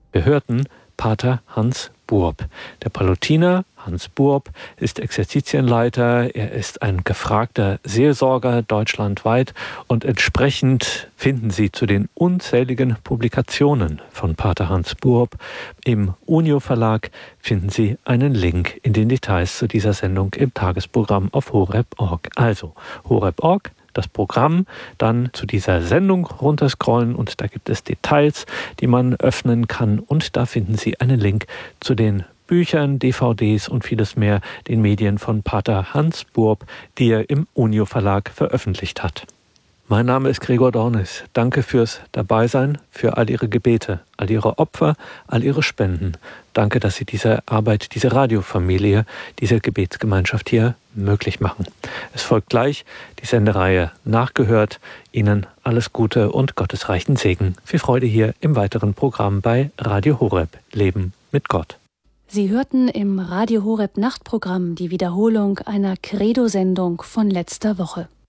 Wir hörten Pater Hans Buob. Der Pallottiner Hans Buob ist Exerzitienleiter, er ist ein gefragter Seelsorger deutschlandweit und entsprechend finden Sie zu den unzähligen Publikationen von Pater Hans Buob im Unio Verlag finden Sie einen Link in den Details zu dieser Sendung im Tagesprogramm auf horeb.org. Also horeb.org, das Programm, dann zu dieser Sendung runterscrollen und da gibt es Details, die man öffnen kann und da finden Sie einen Link zu den Büchern, DVDs und vieles mehr, den Medien von Pater Hans Buob, die er im Unio Verlag veröffentlicht hat. Mein Name ist Gregor Dornis. Danke fürs Dabeisein, für all Ihre Gebete, all Ihre Opfer, all Ihre Spenden. Danke, dass Sie diese Arbeit, diese Radiofamilie, diese Gebetsgemeinschaft hier möglich machen. Es folgt gleich die Sendereihe Nachgehört. Ihnen alles Gute und gottesreichen Segen. Viel Freude hier im weiteren Programm bei Radio Horeb. Leben mit Gott. Sie hörten im Radio Horeb Nachtprogramm die Wiederholung einer Credo-Sendung von letzter Woche.